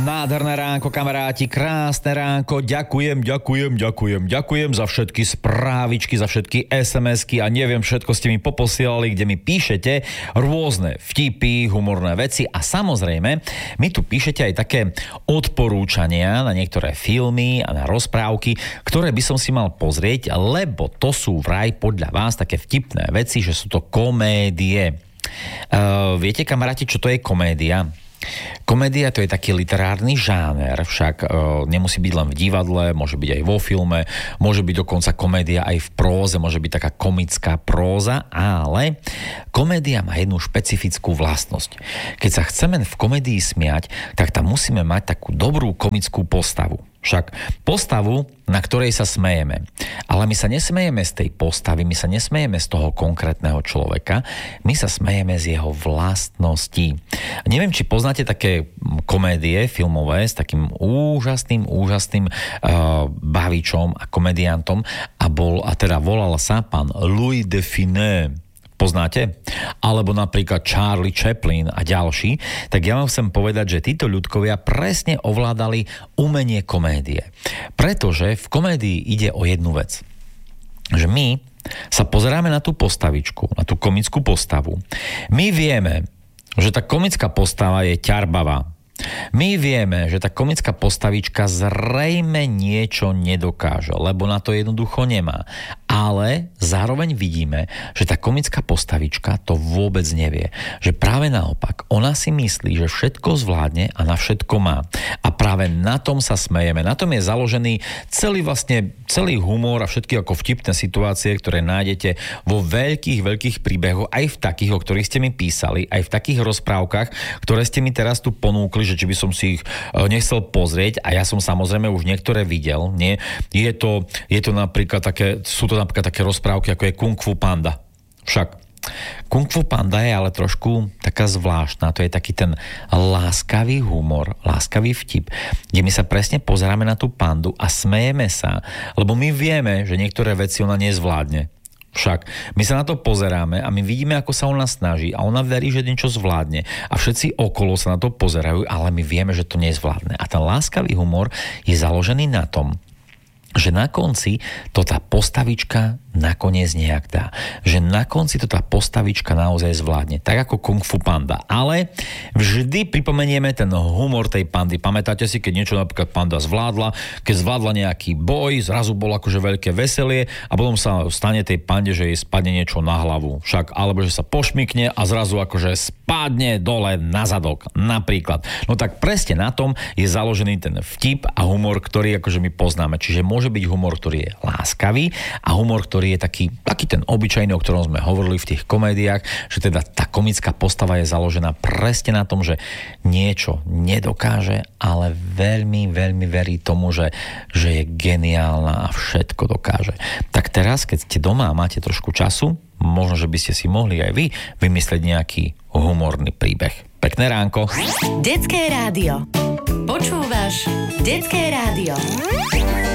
Nádherné ránko, kamaráti, krásne ránko. Ďakujem za všetky správičky, za všetky SMS-ky a neviem, všetko ste mi poposielali, kde mi píšete rôzne vtipy, humorné veci a samozrejme, mi tu píšete aj také odporúčania na niektoré filmy a na rozprávky, ktoré by som si mal pozrieť, lebo to sú vraj podľa vás také vtipné veci, že sú to komédie. Viete, kamaráti, čo to je komédia? Komédia to je taký literárny žáner, však nemusí byť len v divadle, môže byť aj vo filme, môže byť dokonca komédia aj v próze, môže byť taká komická próza, ale komédia má jednu špecifickú vlastnosť. Keď sa chceme v komédii smiať, tak tam musíme mať takú dobrú komickú postavu. Však postavu, na ktorej sa smejeme. Ale my sa nesmejeme z tej postavy, my sa nesmejeme z toho konkrétneho človeka, my sa smejeme z jeho vlastností. Neviem, či poznáte také komédie filmové s takým úžasným bavičom a komediantom a volal sa pán Louis de Funès. Poznáte? Alebo napríklad Charlie Chaplin a ďalší, tak ja vám chcem povedať, že títo ľudkovia presne ovládali umenie komédie. Pretože v komédii ide o jednu vec. Že my sa pozeráme na tú postavičku, na tú komickú postavu. My vieme, že tá komická postava je ťarbavá. My vieme, že tá komická postavička zrejme niečo nedokáže, lebo na to jednoducho nemá. Ale zároveň vidíme, že tá komická postavička to vôbec nevie. Že práve naopak, ona si myslí, že všetko zvládne a na všetko má. A práve na tom sa smejeme. Na tom je založený celý humor a všetky ako vtipné situácie, ktoré nájdete vo veľkých príbehoch, aj v takých, o ktorých ste mi písali, aj v takých rozprávkach, ktoré ste mi teraz tu ponúkli, že či by som si ich nechcel pozrieť a ja som samozrejme už niektoré videl. Nie? Je to napríklad sú to napríklad také rozprávky, ako je Kung Fu Panda. Však Kung Fu Panda je ale trošku taká zvláštna. To je taký ten láskavý humor, láskavý vtip, kde my sa presne pozeráme na tú pandu a smejeme sa, lebo my vieme, že niektoré veci ona nezvládne. Však my sa na to pozeráme a my vidíme, ako sa ona snaží a ona verí, že niečo zvládne a všetci okolo sa na to pozerajú, ale my vieme, že to nezvládne. A ten láskavý humor je založený na tom, že na konci to tá postavička nakoniec nejak dá. Že na konci to tá postavička naozaj zvládne. Tak ako Kung Fu Panda. Ale vždy pripomenieme ten humor tej pandy. Pamätáte si, keď niečo napríklad panda zvládla, keď zvládla nejaký boj, zrazu bolo akože veľké veselie a potom sa stane tej pande, že jej spadne niečo na hlavu. Však, alebo že sa pošmykne a zrazu akože spadne dole na zadok. Napríklad. No tak presne na tom je založený ten vtip a humor, ktorý akože my poznáme. Čiže môže byť humor, ktorý je láskavý a humor, ktorý je taký ten obyčajný, o ktorom sme hovorili v tých komédiách, že teda tá komická postava je založená presne na tom, že niečo nedokáže, ale veľmi verí tomu, že je geniálna a všetko dokáže. Tak teraz, keď ste doma a máte trošku času, možno, že by ste si mohli aj vy vymyslieť nejaký humorný príbeh. Pekné ránko. Detské rádio. Počúvaš Detské rádio.